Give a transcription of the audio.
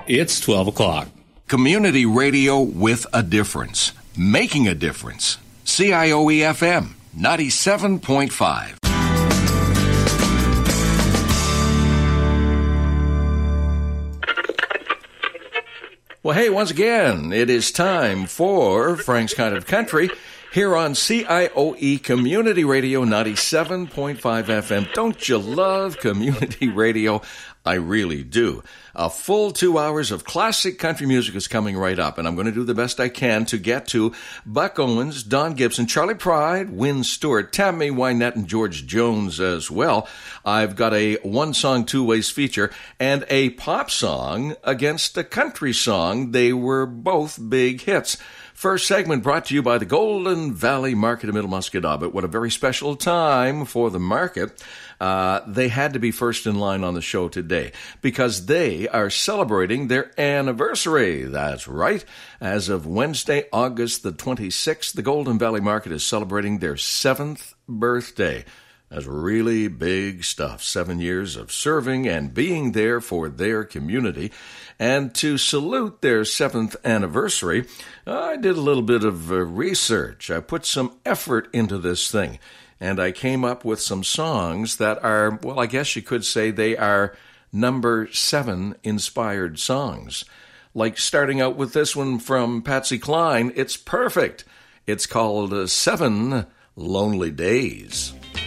It's 12 o'clock. Community radio with a difference. Making a difference. CIOE-FM 97.5. Well, hey, once again, it is time for Frank's Kind of Country here on CIOE Community Radio 97.5 FM. Don't you love community radio? I really do. A full 2 hours of classic country music is coming right up, and I'm going to do the best I can to get to Buck Owens, Don Gibson, Charlie Pride, Wynn Stewart, Tammy Wynette, and George Jones as well. I've got a one-song, two-ways feature, and a pop song against a country song. They were both big hits. First segment brought to you by the Golden Valley Market in Middle Musquodoboit. What a very special time for the market. They had to be first in line on the show today because they are celebrating their anniversary. That's right. As of Wednesday, August the 26th, the Golden Valley Market is celebrating their 7th birthday. That's really big stuff. 7 years of serving and being there for their community. And to salute their 7th anniversary, I did a little bit of research. I put some effort into this thing. And I came up with some songs that are, well, I guess you could say they are number 7 inspired songs. Like starting out with this one from Patsy Cline, it's perfect. It's called 7 Lonely Days.